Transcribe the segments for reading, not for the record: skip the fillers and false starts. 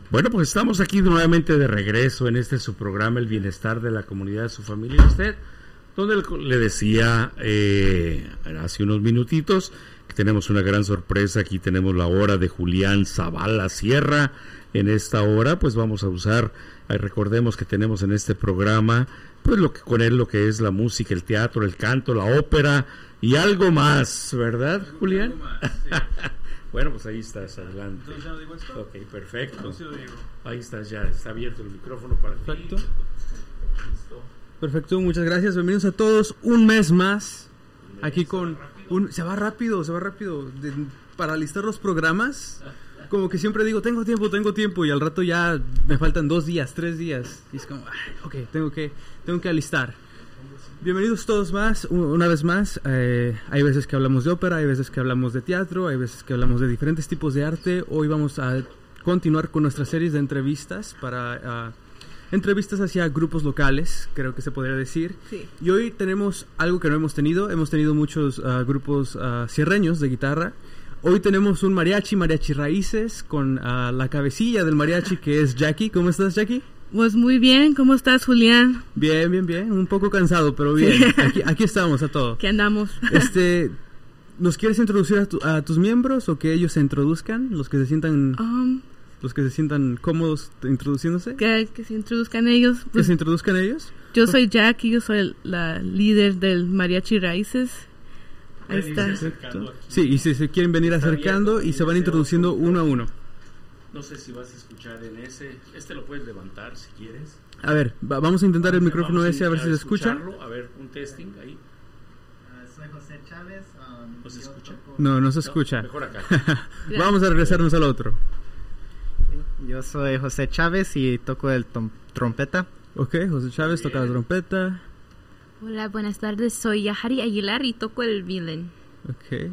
Bueno, pues estamos aquí nuevamente de regreso en este su programa, El Bienestar de la Comunidad, su familia y usted, donde le decía hace unos minutitos que tenemos una gran sorpresa. Aquí tenemos la hora de Julián Zavala Sierra. En esta hora pues vamos a usar, recordemos que tenemos en este programa pues con él lo que es la música, el teatro, el canto, la ópera y algo más, ¿verdad, Julián? Más, sí. Bueno, pues ahí estás, adelante. ¿Entonces ya no digo esto? Ok, perfecto. Sí lo digo. Ahí estás ya, está abierto el micrófono para ti. Perfecto. Listo. Perfecto, muchas gracias. Bienvenidos a todos un mes más. Aquí con se va rápido. Para listar los programas, como que siempre digo, tengo tiempo, y al rato ya me faltan 2 días, 3 días. Y es como, ok, tengo que alistar. Bienvenidos todos una vez más. Hay veces que hablamos de ópera, hay veces que hablamos de teatro, hay veces que hablamos de diferentes tipos de arte. Hoy vamos a continuar con nuestras series de entrevistas entrevistas hacia grupos locales, creo que se podría decir. Sí. Y hoy tenemos algo que no hemos tenido. Hemos tenido muchos grupos sierreños de guitarra. Hoy tenemos un mariachi raíces, con la cabecilla del mariachi, que es Jackie. ¿Cómo estás, Jackie? Pues muy bien, ¿cómo estás, Julián? Bien. Un poco cansado, pero bien. Sí. Aquí estamos a todo. ¿Qué andamos? ¿Nos quieres introducir a tus miembros o que ellos se introduzcan? Los que se sientan cómodos introduciéndose. Que se introduzcan ellos. ¿Que se introduzcan ellos? Yo soy Jackie, yo soy la líder del Mariachi Raíces. Ahí está. Sí, y si se quieren venir acercando y se van introduciendo uno a uno. No sé si vas a escuchar en este lo puedes levantar si quieres. A ver, vamos a intentar el micrófono ese a ver si se escucha. A ver, un testing ahí. Soy José Chávez. ¿No se escucha? No se escucha. Mejor acá. Vamos a regresarnos al otro. Yo soy José Chávez y toco el trompeta. Ok, José Chávez toca la trompeta. Hola, buenas tardes. Soy Yahari Aguilar y toco el violín. Ok.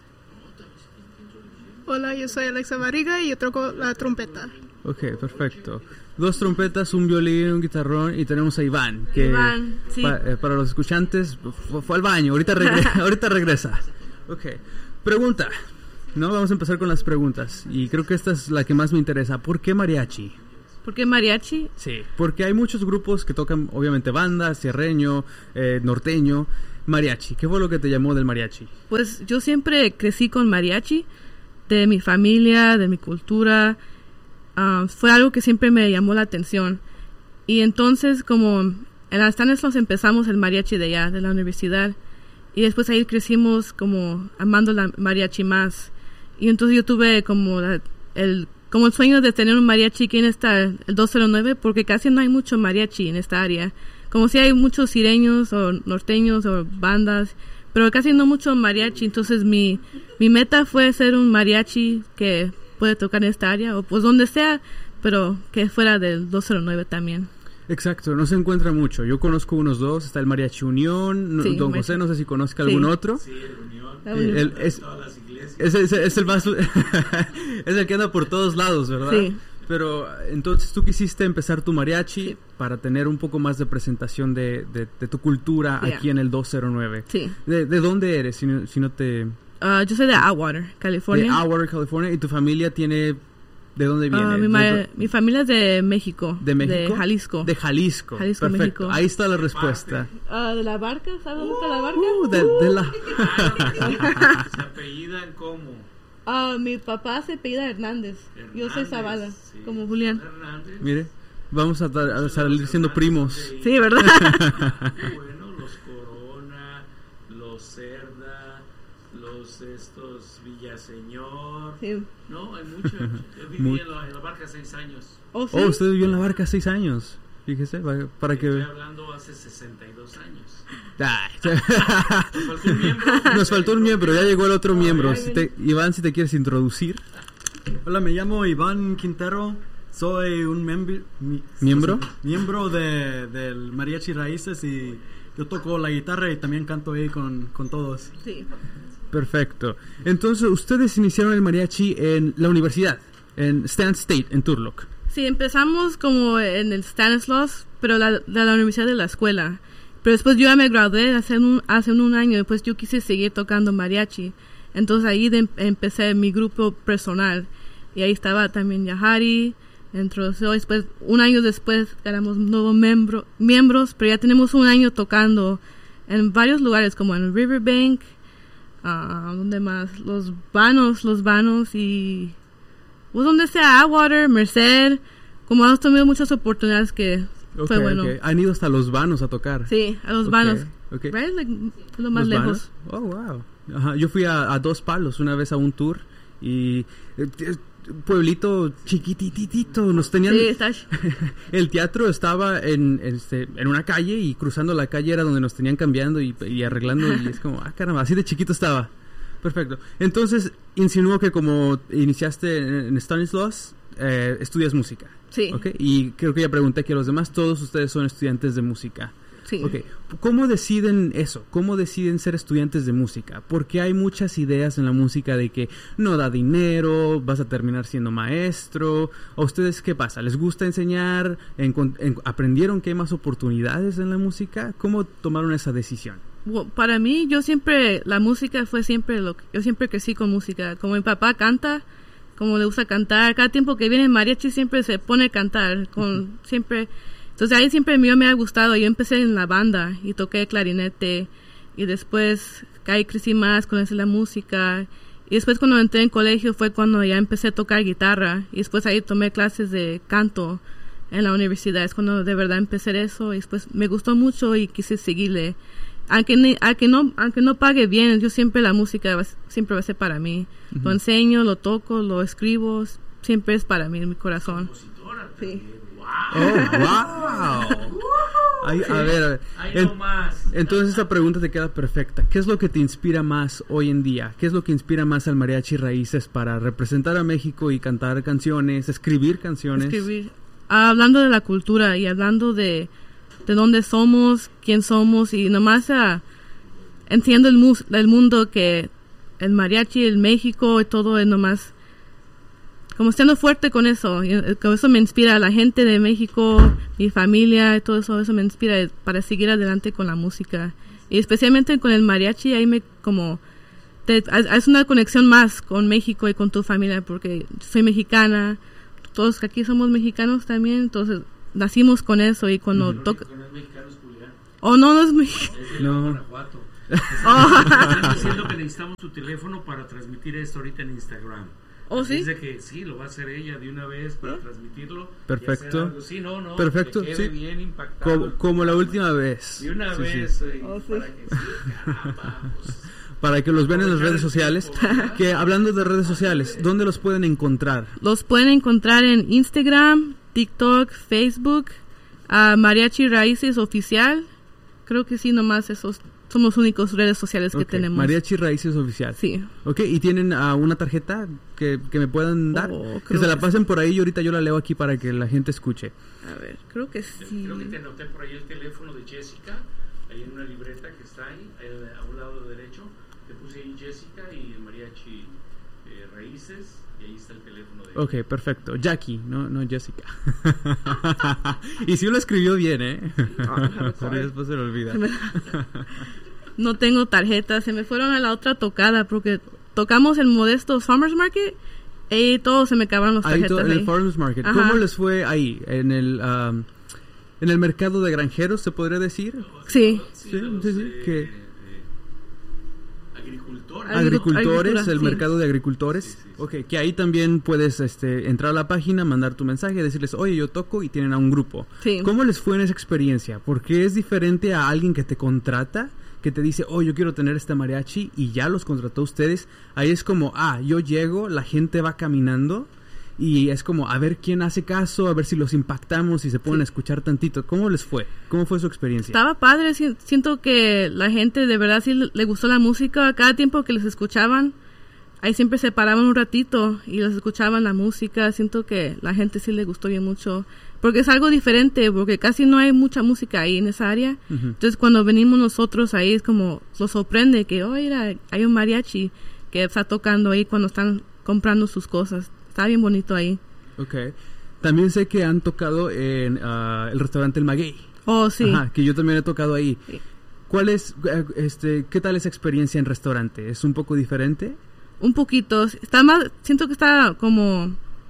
Hola, yo soy Alexa Barriga y yo toco la trompeta. Ok, perfecto. 2 trompetas, un violín, un guitarrón, y tenemos a Iván, que Iván, sí. Para los escuchantes fue al baño, ahorita regresa. Ok, pregunta. Vamos a empezar con las preguntas, y creo que esta es la que más me interesa. ¿Por qué mariachi? ¿Por qué mariachi? Sí, porque hay muchos grupos que tocan, obviamente, banda, sierreño, norteño, mariachi. ¿Qué fue lo que te llamó del mariachi? Pues yo siempre crecí con mariachi, de mi familia, de mi cultura. Fue algo que siempre me llamó la atención. Y entonces, como en las Stanislaus empezamos el mariachi de allá, de la universidad. Y después ahí crecimos como amando la mariachi más. Y entonces yo tuve como el sueño de tener un mariachi aquí en el 209, porque casi no hay mucho mariachi en esta área. Como si hay muchos sireños o norteños o bandas, pero casi no mucho mariachi. Entonces mi meta fue ser un mariachi que puede tocar en esta área, o pues donde sea, pero que fuera del 209 también. Exacto, no se encuentra mucho. Yo conozco unos 2, está el Mariachi Unión, sí, Don José, no sé si conozca algún otro. Sí, el Unión. Todas las iglesias. Es el más es el que anda por todos lados, ¿verdad? Sí. Pero entonces tú quisiste empezar tu mariachi para tener un poco más de presentación de tu cultura aquí en el 209. Sí. ¿De dónde eres? Si no te... yo soy de Atwater, California. De Atwater, California. ¿Y tu familia tiene... ¿De dónde viene? Mi familia es de México. ¿De México? De Jalisco. De Jalisco. Jalisco, perfecto. México. Ahí está la respuesta. ¿De la barca? ¿Sabes dónde está la barca? De la... ¿Se apellidan cómo? Mi papá se apellida Hernández. Yo soy Zavala, sí. Como Julián. Hernández. Mire, vamos a salir siendo primos. Sí, ¿verdad? Bueno, los Corona, los Cerda, los Villaseñor. Sí. No, hay mucho. Yo viví en la barca 6 años. Oh, ¿sí? Usted vivió en la barca 6 años. Fíjese, para que... Estoy hablando hace 62 años. Ay. Nos faltó un miembro. Nos faltó un miembro, ya llegó el otro miembro. Iván, si te quieres introducir. Hola, me llamo Iván Quintero. Soy un ¿Miembro? Miembro del Mariachi Raíces, y yo toco la guitarra y también canto ahí con todos. Sí. Perfecto. Entonces, ustedes iniciaron el mariachi en la universidad, en Stan State, en Turlock. Sí, empezamos como en el Stanislaus, pero de la universidad de la escuela. Pero después yo ya me gradué hace un año, después yo quise seguir tocando mariachi. Entonces ahí empecé mi grupo personal. Y ahí estaba también Yahari, Entonces, después, un año después, ganamos nuevos miembros, pero ya tenemos un año tocando en varios lugares, como en Riverbank, ¿dónde más? Los Vanos y... pues donde sea, Atwater, Merced, como hemos tenido muchas oportunidades que fue bueno. Okay. Han ido hasta los Vanos a tocar. Sí, a los Vanos. Okay. Right? Like, lo más ¿Los lejos. Vanos? Oh, wow. Ajá. Yo fui a Dos Palos una vez a un tour y... pueblito chiquititito, nos tenían... Sí, está... El teatro estaba en una calle y cruzando la calle era donde nos tenían cambiando y arreglando y es como, caramba, así de chiquito estaba. Perfecto. Entonces, insinuó que como iniciaste en Stanislaus, estudias música. Sí. ¿Okay? Y creo que ya pregunté que los demás, todos ustedes son estudiantes de música. Sí. Okay. ¿Cómo deciden eso? ¿Cómo deciden ser estudiantes de música? Porque hay muchas ideas en la música de que no da dinero, vas a terminar siendo maestro. ¿A ustedes qué pasa? ¿Les gusta enseñar? ¿Aprendieron que hay más oportunidades en la música? ¿Cómo tomaron esa decisión? Well, para mí, la música fue siempre yo siempre crecí con música. Como mi papá canta, como le gusta cantar, cada tiempo que viene el mariachi siempre se pone a cantar, siempre. Entonces ahí siempre me ha gustado. Yo empecé en la banda y toqué clarinete y después ahí crecí más con la música. Y después cuando entré en colegio fue cuando ya empecé a tocar guitarra y después ahí tomé clases de canto en la universidad. Es cuando de verdad empecé eso y después me gustó mucho y quise seguirle. Aunque no pague bien, yo siempre la música siempre va a ser para mí. Lo enseño, lo toco, lo escribo, siempre es para mí en mi corazón. Sí. ¡Oh, wow! A ver. Entonces esta pregunta te queda perfecta. ¿Qué es lo que te inspira más hoy en día? ¿Qué es lo que inspira más al Mariachi Raíces para representar a México y cantar canciones, escribir canciones? Hablando de la cultura y hablando de dónde somos, quién somos y nomás entiendo el mundo que el mariachi, el México y todo es nomás como estando fuerte con eso. Con eso me inspira a la gente de México, mi familia y todo eso me inspira para seguir adelante con la música. Y especialmente con el mariachi, ahí es una conexión más con México y con tu familia porque soy mexicana, todos aquí somos mexicanos también, entonces nacimos con eso y cuando toca... No es mexicano, es Julián. Oh, no es mexicano. Es de Guanajuato. Están diciendo que necesitamos tu teléfono para transmitir esto ahorita en Instagram. ¿Oh, sí? Dice que sí, lo va a hacer ella de una vez para transmitirlo. Perfecto. Sí, no, perfecto, que sí. Bien impactado. Como la última vez. De una vez. Sí. Para que sí, caramba, pues. Para que los vean en las redes sociales. Que hablando de redes sociales, ¿dónde los pueden encontrar? Los pueden encontrar en Instagram, TikTok, Facebook, Mariachi Raíces Oficial. Creo que sí, nomás esos son los únicos redes sociales que tenemos. Mariachi Raíces Oficial. Sí. Ok, ¿y tienen una tarjeta que me puedan dar? Que se la pasen por ahí y ahorita yo la leo aquí para que la gente escuche. A ver, creo que sí. Creo que te anoté por ahí el teléfono de Jessica, ahí en una libreta que está ahí, a un lado derecho. Te puse ahí Jessica y Mariachi Raíces. Y ahí está el teléfono de... Ok, perfecto. Jackie, no Jessica. Y sí lo escribió bien, ¿eh? Pero después se lo olvida. No tengo tarjetas. Se me fueron a la otra tocada porque tocamos en Modestos Farmers Market y todos se me acabaron las tarjetas. En el Farmers Market. Ajá. ¿Cómo les fue ahí? En el mercado de granjeros, ¿se podría decir? Sí. Sí. Agricultura, el sí. mercado de agricultores. Sí. Ok, que ahí también puedes entrar a la página, mandar tu mensaje, decirles, oye, yo toco y tienen a un grupo. Sí. ¿Cómo les fue en esa experiencia? Porque es diferente a alguien que te contrata, que te dice, yo quiero tener este mariachi y ya los contrató a ustedes. Ahí es como, yo llego, la gente va caminando y es como, a ver quién hace caso, a ver si los impactamos y se pueden escuchar tantito. ¿Cómo les fue? ¿Cómo fue su experiencia? Estaba padre, siento que la gente de verdad sí le gustó la música. Cada tiempo que les escuchaban, ahí siempre se paraban un ratito y les escuchaban la música. Siento que la gente sí le gustó bien mucho, porque es algo diferente, porque casi no hay mucha música ahí en esa área. Uh-huh. Entonces cuando venimos nosotros ahí es como, los sorprende que, mira, hay un mariachi que está tocando ahí cuando están comprando sus cosas. Está bien bonito ahí. Ok. También sé que han tocado en el restaurante El Maguey. Oh, sí. Ajá, que yo también he tocado ahí. Sí. ¿Cuál es, qué tal esa experiencia en restaurante? ¿Es un poco diferente? Un poquito. Está más, siento que está como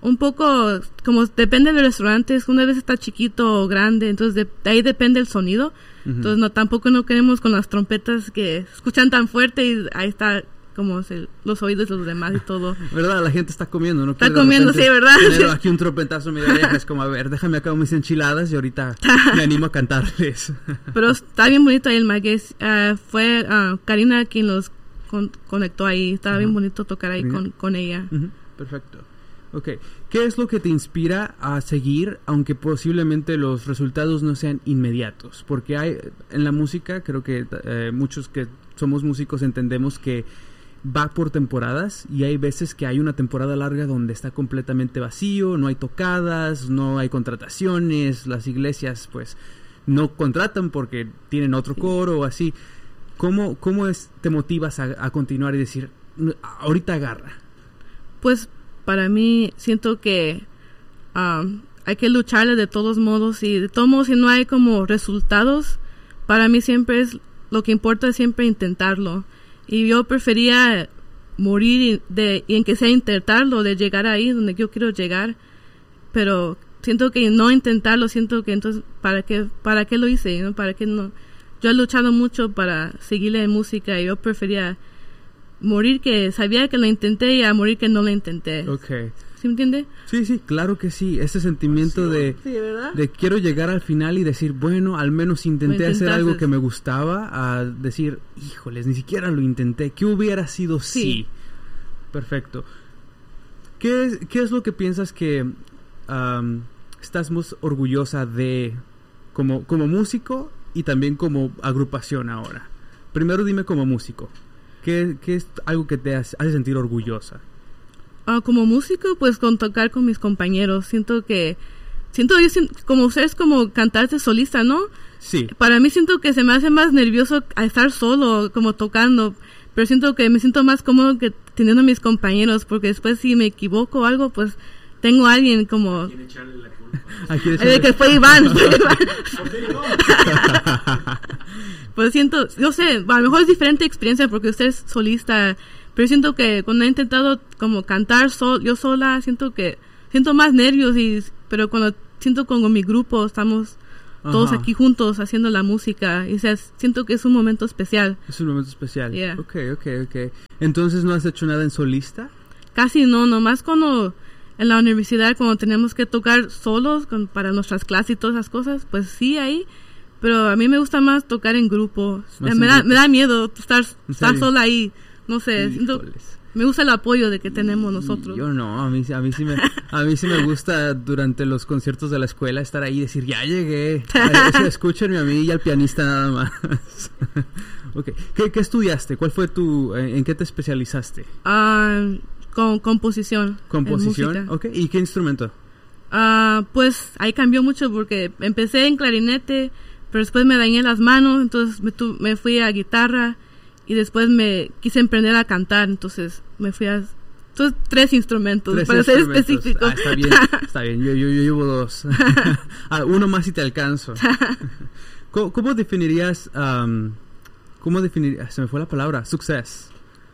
un poco, como depende del restaurante, una vez está chiquito o grande, entonces de ahí depende el sonido. Entonces no, tampoco no queremos con las trompetas que escuchan tan fuerte y ahí está como los oídos de los demás y todo. ¿Verdad? La gente está comiendo, ¿no? Está comiendo, sí, ¿verdad? Tener aquí un trompetazo medio oreja es como, a ver, déjame acá mis enchiladas y ahorita me animo a cantarles. Pero está bien bonito ahí el maguey. Fue Karina quien los conectó ahí. Estaba bien bonito tocar ahí con ella. Perfecto. Ok. ¿Qué es lo que te inspira a seguir, aunque posiblemente los resultados no sean inmediatos? Porque hay en la música, creo que muchos que somos músicos entendemos que va por temporadas y hay veces que hay una temporada larga donde está completamente vacío, no hay tocadas, no hay contrataciones, las iglesias pues no contratan porque tienen otro coro o así. ¿Cómo te motivas a continuar y decir, ahorita agarra? Pues para mí siento que hay que lucharle de todos modos y de todos modos si no hay como resultados, para mí siempre es lo que importa es siempre intentarlo. Y yo prefería morir y en que sea intentarlo, de llegar ahí donde yo quiero llegar. Pero siento que no intentarlo, siento que entonces, ¿para qué lo hice? ¿No? ¿Para qué no? Yo he luchado mucho para seguirle en música y yo prefería morir que sabía que lo intenté y a morir que no lo intenté. Okay. ¿Sí me entiende? Sí, claro que sí. Ese sentimiento de quiero llegar al final y decir, bueno, al menos intenté hacer algo que me gustaba, a decir, híjoles, ni siquiera lo intenté. ¿Qué hubiera sido sí? Perfecto. ¿Qué es lo que piensas que estás más orgullosa de como músico y también como agrupación ahora? Primero dime como músico. ¿Qué es algo que te hace sentir orgullosa? Como músico, pues con tocar con mis compañeros. Siento como ustedes como cantante solista, ¿no? Sí. Para mí siento que se me hace más nervioso a estar solo, como tocando. Pero siento que me siento más cómodo que teniendo a mis compañeros, porque después si me equivoco o algo, pues tengo a alguien como... ¿Quién echarle la culpa? El que fue Iván. Pues siento, yo sé, a lo mejor es diferente experiencia porque usted es solista, pero siento que cuando he intentado como cantar yo sola, siento más nervios, pero cuando siento como mi grupo, estamos todos aquí juntos haciendo la música, y siento que es un momento especial. Es un momento especial. Yeah. Okay. Entonces, ¿no has hecho nada en solista? Casi no, nomás cuando en la universidad, cuando tenemos que tocar solos para nuestras clases y todas esas cosas, pues sí, ahí. Pero a mí me gusta más tocar en grupo. Me da miedo estar sola ahí. No sé, me gusta el apoyo de que tenemos nosotros. Yo no, a mí sí me gusta durante los conciertos de la escuela estar ahí y decir, ya llegué. Escúchenme a mí y al pianista nada más. Okay. ¿Qué estudiaste? ¿Cuál fue en qué te especializaste? Con composición. ¿Composición? Okay. ¿Y qué instrumento? Pues ahí cambió mucho porque empecé en clarinete, pero después me dañé las manos, entonces me fui a guitarra y después me quise emprender a cantar, entonces me fui a... Entonces, 3 instrumentos, para ser específico. Está bien, yo llevo 2. Uno más y te alcanzo. ¿Cómo definirías... se me fue la palabra, success?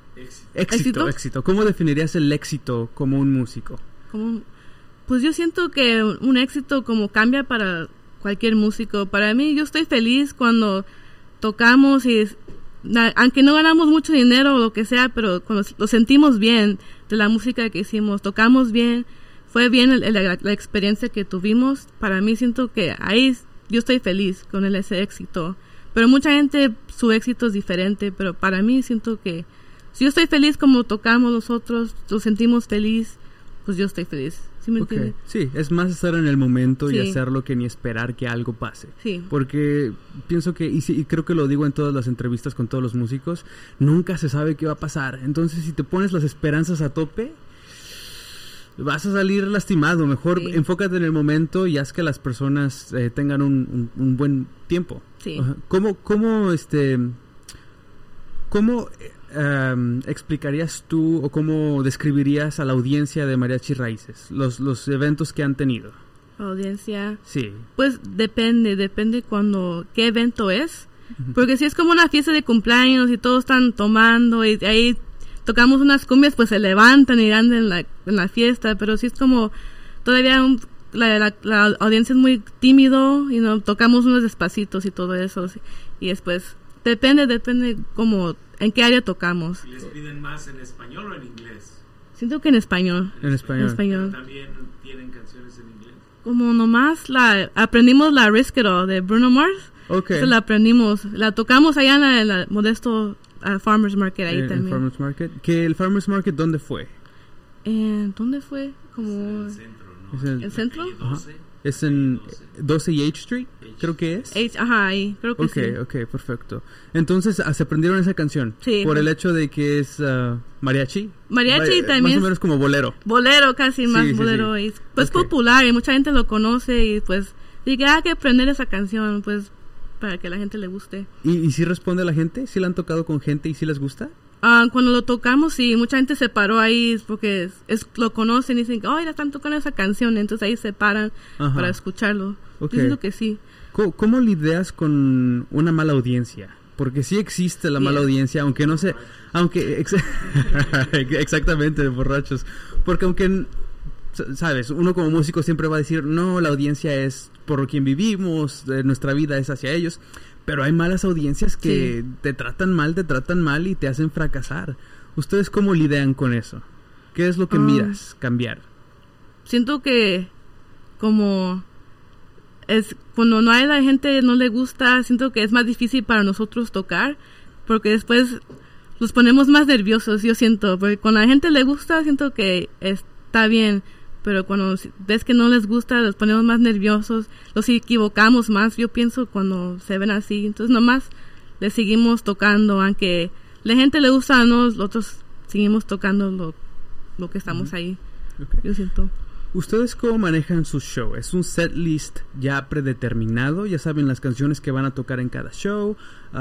Éxito. ¿Cómo definirías el éxito como un músico? Pues yo siento que un éxito como cambia para cualquier músico. Para mí, yo estoy feliz cuando tocamos y aunque no ganamos mucho dinero o lo que sea, pero cuando lo sentimos bien de la música que hicimos, tocamos bien, fue bien la experiencia que tuvimos. Para mí siento que ahí yo estoy feliz con ese éxito. Pero mucha gente, su éxito es diferente, pero para mí siento que si yo estoy feliz como tocamos nosotros, lo sentimos feliz, pues yo estoy feliz. ¿Sí me entiendes? Sí, es más estar en el momento y hacerlo que ni esperar que algo pase. Sí. Porque pienso que, y creo que lo digo en todas las entrevistas con todos los músicos, nunca se sabe qué va a pasar. Entonces, si te pones las esperanzas a tope, vas a salir lastimado. Mejor enfócate en el momento y haz que las personas tengan un buen tiempo. Sí. ¿Cómo explicarías tú o cómo describirías a la audiencia de Mariachi Raíces, los eventos que han tenido? Audiencia. Sí. Pues depende qué evento es. Porque si es como una fiesta de cumpleaños y todos están tomando y ahí tocamos unas cumbias, pues se levantan y andan en la fiesta, pero sí es como todavía la audiencia es muy tímido y no tocamos unos despacitos y todo eso, sí. Y después depende como en qué área tocamos. ¿Les piden más en español o en inglés? Siento que en español. En español. ¿También tienen canciones en inglés? Como nomás aprendimos la Risk It All de Bruno Mars. Okay. Esa la aprendimos, la tocamos allá en la Modesto Farmers Market ahí también. ¿El Farmers Market? ¿Que el Farmers Market dónde fue? ¿Dónde fue? Como El centro, ¿no? ¿Es en- ¿el centro? Ajá. Es en 12 y H Street, creo que es. Ajá, ahí, creo que sí. Ok, perfecto. Entonces, se aprendieron esa canción. Sí. Por el hecho de que es mariachi. Mariachi también. Más o menos como bolero. Bolero, casi más Sí, sí, bolero. sí. Y pues Ok. popular y mucha gente lo conoce y pues dije, hay que aprender esa canción pues para que a la gente le guste. ¿Y si responde la gente? ¿Si la han tocado con gente y si les gusta? Cuando lo tocamos, sí, mucha gente se paró ahí porque lo conocen y dicen, la están tocando esa canción, entonces ahí se paran Ajá. para escucharlo. Ok. Yo siento que sí. ¿Cómo lidias con una mala audiencia? Porque sí existe la mala audiencia, aunque no sé, exactamente, borrachos. Porque aunque, sabes, uno como músico siempre va a decir, no, la audiencia es por quien vivimos, nuestra vida es hacia ellos. Pero hay malas audiencias que te tratan mal y te hacen fracasar. ¿Ustedes cómo lidian con eso? ¿Qué es lo que miras cambiar? Siento que como es cuando no hay la gente no le gusta, siento que es más difícil para nosotros tocar porque después los ponemos más nerviosos, yo siento, porque cuando a la gente le gusta siento que está bien, pero cuando ves que no les gusta los ponemos más nerviosos, los equivocamos más, yo pienso cuando se ven así, entonces nomás les seguimos tocando, aunque la gente le gusta, no, nosotros seguimos tocando lo que estamos ahí, yo siento. ¿Ustedes cómo manejan su show? ¿Es un set list ya predeterminado? ¿Ya saben las canciones que van a tocar en cada show?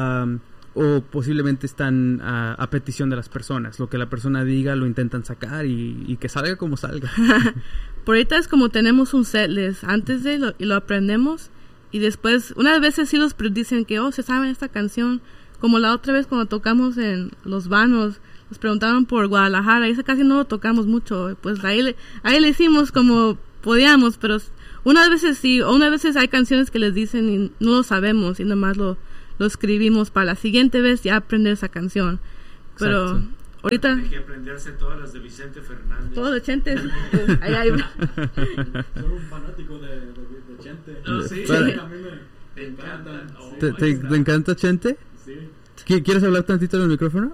¿O posiblemente están a petición de las personas? Lo que la persona diga lo intentan sacar y que salga como salga. Por ahorita es como tenemos un set list antes y lo aprendemos y después unas veces sí los dicen que se saben esta canción, como la otra vez cuando tocamos en Los Vanos. Nos preguntaron por Guadalajara y esa casi no lo tocamos mucho, pues ahí le hicimos como podíamos, pero unas veces sí, o unas veces hay canciones que les dicen y no lo sabemos y nomás lo escribimos para la siguiente vez ya aprender esa canción. Pero Exacto. ahorita Hay que aprenderse todas las de Vicente Fernández. todo de Chente. Ahí. Soy un fanático de Chente. No, sí. Sí. A mí me Te encantan. ¿Te encanta Chente? Sí. ¿Quieres hablar tantito en el micrófono?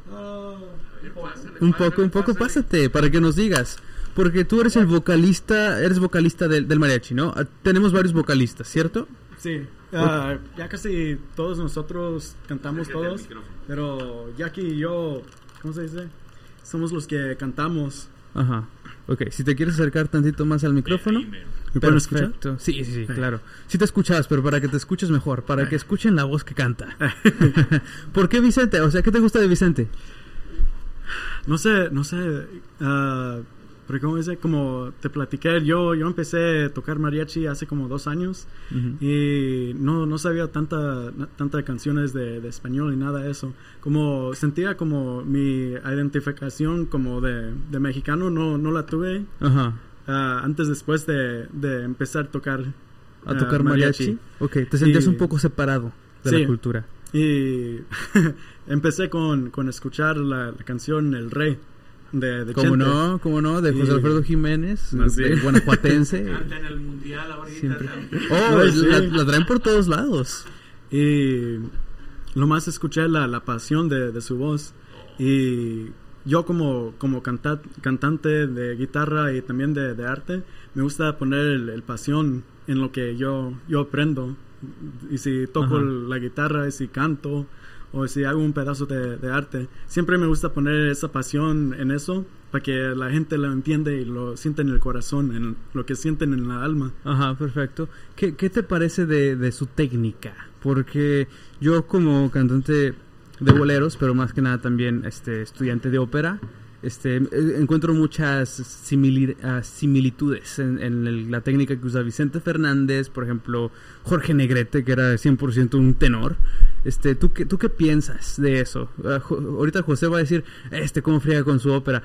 Un poco, pásate para que nos digas. Porque tú eres eres vocalista del mariachi, ¿no? Tenemos varios vocalistas, ¿cierto? Sí, ya casi todos nosotros cantamos Acércate al todos, micrófono. pero Jackie y yo, ¿cómo se dice? Somos los que cantamos. Ajá. Ok, si te quieres acercar tantito más al micrófono. ¿Me pueden escuchar? Perfecto. Sí, claro. Sí te escuchas, pero para que te escuches mejor, para que escuchen la voz que canta. ¿Por qué Vicente? O sea, ¿qué te gusta de Vicente? No sé, pero como dice, como te platiqué, yo empecé a tocar mariachi hace como 2 años y no sabía tanta canciones de español y nada de eso. Como sentía como mi identificación como de mexicano no la tuve Ajá. antes después de empezar a tocar mariachi. Ok, te sentías Y- un poco separado de Sí. la cultura. Y empecé con escuchar la canción El Rey de ¿Cómo Chente. no? De José Y- Alfredo Jiménez, Así. de guanajuatense. Canta en el mundial ahorita. Siempre. también. Oh, Ay, sí. la traen por todos lados. Y lo más escuché la pasión de su voz. Y yo como cantante de guitarra y también de arte, me gusta poner el pasión en lo que yo aprendo. Y si toco Ajá. la guitarra, y si canto, o si hago un pedazo de arte, siempre me gusta poner esa pasión en eso, para que la gente lo entiende y lo sienta en el corazón, en lo que sienten en la alma. Ajá, perfecto. ¿Qué te parece de su técnica? Porque yo como cantante de boleros, pero más que nada también estudiante de ópera, encuentro muchas similitudes en la técnica que usa Vicente Fernández, por ejemplo, Jorge Negrete, que era 100% un tenor, ¿Tú qué piensas de eso? Ahorita José va a decir, cómo friega con su ópera.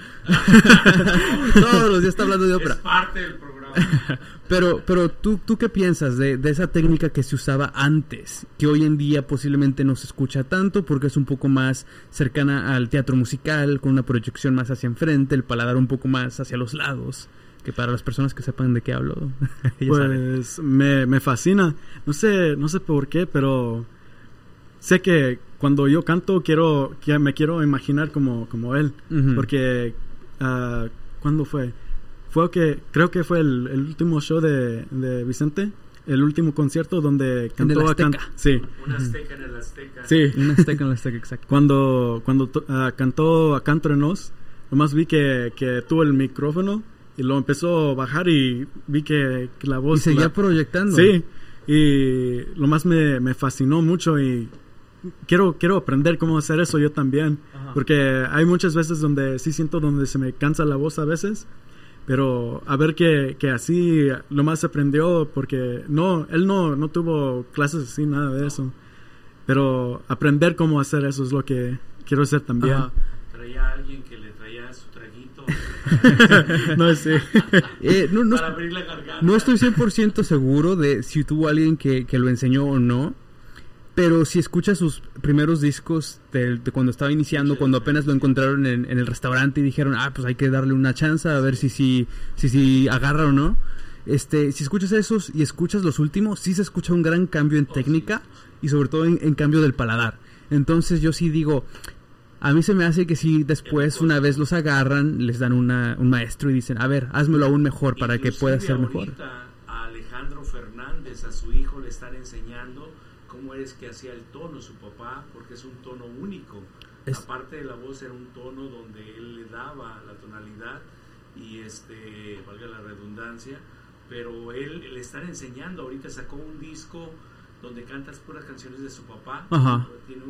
Todos los días está hablando de ópera. Es parte del programa. Pero ¿tú qué piensas de esa técnica que se usaba antes, que hoy en día posiblemente no se escucha tanto porque es un poco más cercana al teatro musical, con una proyección más hacia enfrente, el paladar un poco más hacia los lados? Que para las personas que sepan de qué hablo, pues me fascina. No sé por qué, pero sé que cuando yo canto me quiero imaginar como él. Uh-huh. Porque ¿cuándo fue? Creo que fue el último show de Vicente, el último concierto donde cantó a Azteca. Sí. Un azteca en el Azteca. Sí, un azteca en el Azteca, exacto. Cuando cantó Acá Entre Nos, nomás vi que tuvo el micrófono y lo empezó a bajar y vi que la voz... Y seguía proyectando. Sí, y lo más me fascinó mucho y quiero aprender cómo hacer eso yo también. Ajá. Porque hay muchas veces donde sí siento donde se me cansa la voz a veces, pero a ver que así lo más aprendió, porque él no tuvo clases así, nada de eso. Pero aprender cómo hacer eso es lo que quiero hacer también. Ajá. Traía a alguien que le traía su traguito. No sé. Para abrir la garganta. No estoy 100% seguro de si tuvo alguien que lo enseñó o no. Pero si escuchas sus primeros discos de cuando estaba iniciando, cuando apenas lo encontraron en el restaurante y dijeron, pues hay que darle una chance a ver si agarra o no. Si escuchas esos y escuchas los últimos, sí se escucha un gran cambio en técnica y sobre todo en cambio del paladar. Entonces yo sí digo, a mí se me hace que si después una vez los agarran, les dan un maestro y dicen, a ver, házmelo aún mejor para que pueda ser mejor. A Alejandro Fernández, a su hijo, le están enseñando cómo es que hacía el tono su papá, porque es un tono único. Aparte de la voz, era un tono donde él le daba la tonalidad y valga la redundancia, pero él le están enseñando. Ahorita sacó un disco donde cantas puras canciones de su papá. Ajá. Tiene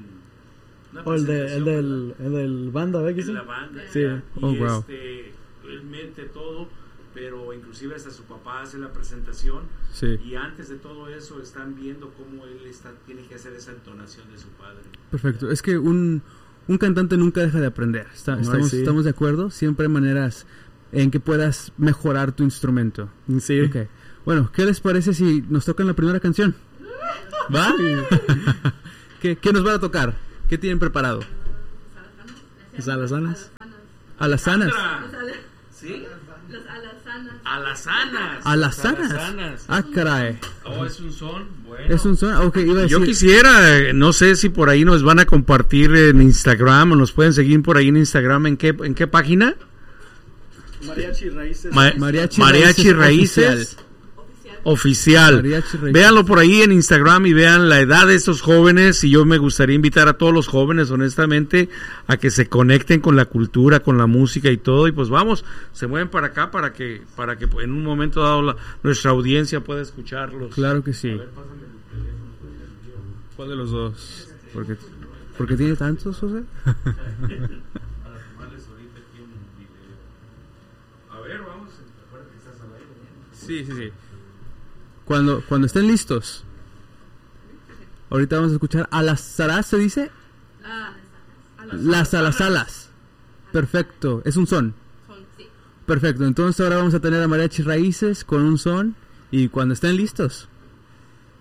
el del banda, ¿ves que sí? La banda, sí. Wow. Él mete todo, pero inclusive hasta su papá hace la presentación. Sí. Y antes de todo eso están viendo cómo él tiene que hacer esa entonación de su padre. Perfecto. Es que un cantante nunca deja de aprender. Estamos de acuerdo. Siempre hay maneras en que puedas mejorar tu instrumento. Sí. Okay. Bueno, ¿qué les parece si nos tocan la primera canción? ¿Va? ¿Qué nos van a tocar? ¿Qué tienen preparado? ¿Las alazanas? ¿Alazanas? ¿Sí? Alazanas. ¿Alazanas? Ah, caray. Es un son. Bueno. Es un son. Okay, iba a decir... Yo quisiera, no sé si por ahí nos van a compartir en Instagram o nos pueden seguir por ahí en Instagram. ¿En qué página? Mariachi Raíces. Mariachi Raíces. Oficial. Véanlo por ahí en Instagram y vean la edad de estos jóvenes, y yo me gustaría invitar a todos los jóvenes, honestamente, a que se conecten con la cultura, con la música y todo, y pues vamos, se mueven para acá para que en un momento dado nuestra audiencia pueda escucharlos. Claro que sí. A ver, pásame el teléfono. ¿Cuál de los dos? ¿Por qué tiene tantos, José? A ver, vamos, acuérdate que estás al aire. Sí. Cuando estén listos, ahorita vamos a escuchar a las salas, ¿se dice? Las alazalas. Perfecto, es un son. Sí. Perfecto, entonces ahora vamos a tener a Mariachi Raíces con un son, y cuando estén listos,